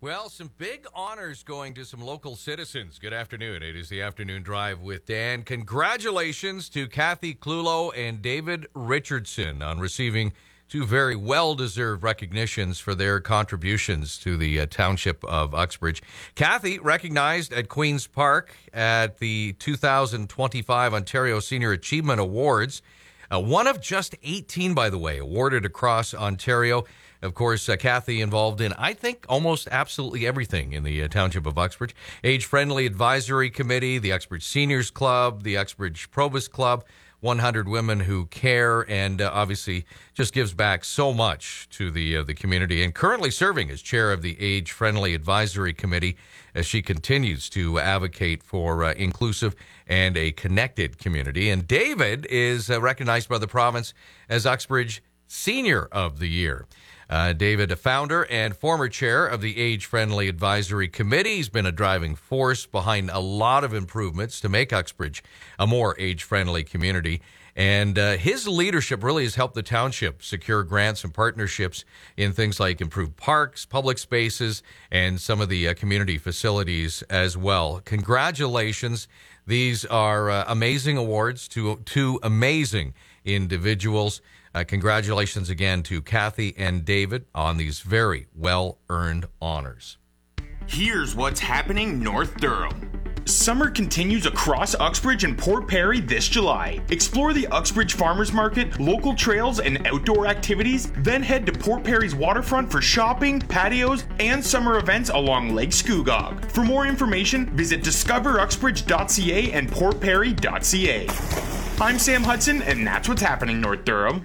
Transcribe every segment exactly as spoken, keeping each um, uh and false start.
Well, some big honors going to some local citizens. Good afternoon. It is the Afternoon Drive with Dan. Congratulations to Kathy Clulow and David Richardson on receiving two very well-deserved recognitions for their contributions to the uh, township of Uxbridge. Kathy recognized at Queen's Park at the two thousand twenty-five Ontario Senior Achievement Awards. Uh, one of just eighteen, by the way, awarded across Ontario. Of course, uh, Kathy involved in, I think, almost absolutely everything in the uh, township of Uxbridge. Age-Friendly Advisory Committee, the Uxbridge Seniors Club, the Uxbridge Probus Club, one hundred Women Who Care, and uh, obviously just gives back so much to the uh, the community, and currently serving as chair of the Age-Friendly Advisory Committee as she continues to advocate for uh, inclusive and a connected community. And David is uh, recognized by the province as Uxbridge Senior of the Year. Uh, David, a founder and former chair of the Age-Friendly Advisory Committee, has been a driving force behind a lot of improvements to make Uxbridge a more age-friendly community. And uh, his leadership really has helped the township secure grants and partnerships in things like improved parks, public spaces, and some of the uh, community facilities as well. Congratulations. These are uh, amazing awards to two amazing individuals. Uh, congratulations again to Kathy and David on these very well-earned honors. Here's what's happening North Durham. Summer continues across Uxbridge and Port Perry this July. Explore the Uxbridge Farmers Market, local trails, and outdoor activities. Then head to Port Perry's waterfront for shopping, patios, and summer events along Lake Scugog. For more information, visit discover uxbridge dot c a and port perry dot c a. I'm Sam Hudson, and that's what's happening North Durham.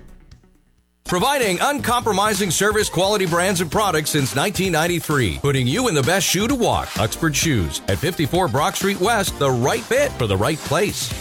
Providing uncompromising service, quality brands, and products since nineteen ninety-three. Putting you in the best shoe to walk. Uxbridge Shoes at fifty-four Brock Street West. The right fit for the right place.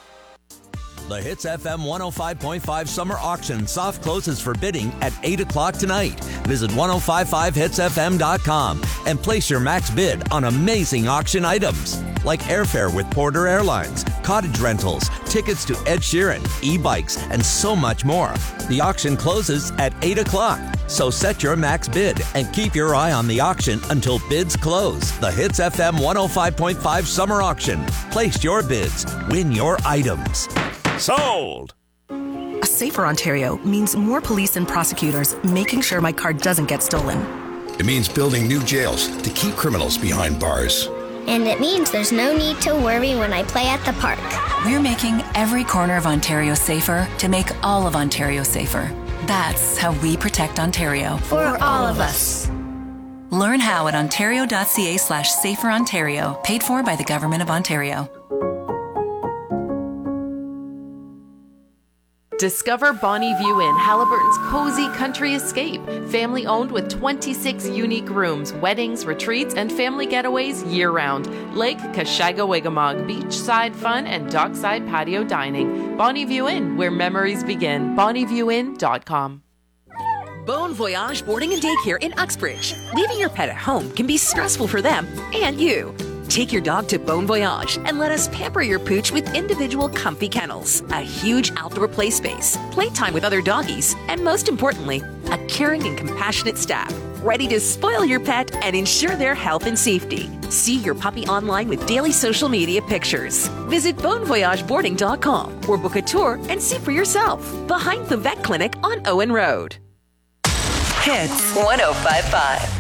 The Hits F M one oh five point five Summer Auction soft closes for bidding at eight o'clock tonight. Visit ten fifty-five hits f m dot com and place your max bid on amazing auction items like airfare with Porter Airlines, cottage rentals, tickets to Ed Sheeran, e-bikes, and so much more. The auction closes at eight o'clock, so set your max bid and keep your eye on the auction until bids close. The Hits F M one oh five point five Summer Auction. Place your bids. Win your items. Sold! A safer Ontario means more police and prosecutors making sure my car doesn't get stolen. It means building new jails to keep criminals behind bars. And it means there's no need to worry when I play at the park. We're making every corner of Ontario safer to make all of Ontario safer. That's how we protect Ontario. For all of us. Learn how at ontario.ca slash safer Ontario. Paid for by the Government of Ontario. Discover Bonnie View Inn, Haliburton's cozy country escape. Family owned with twenty-six unique rooms, weddings, retreats, and family getaways year-round. Lake Kashaga-Wigamog, beachside fun, and dockside patio dining. Bonnie View Inn, where memories begin. bonnie view inn dot com. Bon Voyage Boarding and Daycare in Uxbridge. Leaving your pet at home can be stressful for them and you. Take your dog to Bon Voyage and let us pamper your pooch with individual comfy kennels, a huge outdoor play space, playtime with other doggies, and most importantly, a caring and compassionate staff ready to spoil your pet and ensure their health and safety. See your puppy online with daily social media pictures. Visit bon voyage boarding dot com or book a tour and see for yourself. Behind the vet clinic on Owen Road. Hits one oh five point five.